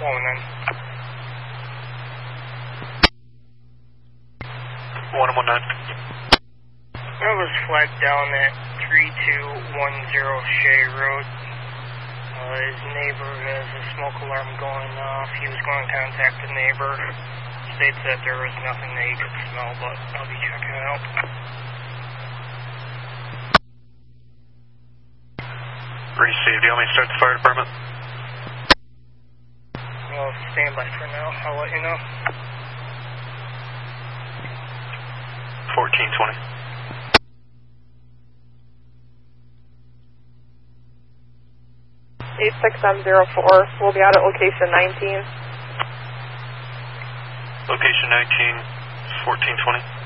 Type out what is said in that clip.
I was flagged down at 3210 Shea Road. His neighbor has a smoke alarm going off. He was going to contact the neighbor. States that there was nothing that he could smell, but I'll be checking it out. Received. Do you want me to start the fire department? Well, stand by for now. I'll let you know. 1420. (86704). We'll be out at location 19. Location 19, 1420.